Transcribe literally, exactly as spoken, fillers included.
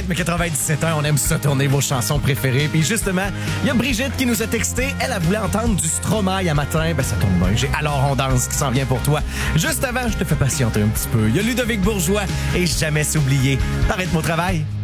rythme quatre-vingt-dix-sept ans, on aime ça tourner vos chansons préférées. Puis justement, il y a Brigitte qui nous a texté. Elle, elle voulait entendre du Stromae à matin. Ben ça tombe bien, j'ai Alors on danse qui s'en vient pour toi. Juste avant, je te fais patienter un petit peu. Il y a Ludovic Bourgeois et Jamais s'oublier. Arrête mon travail.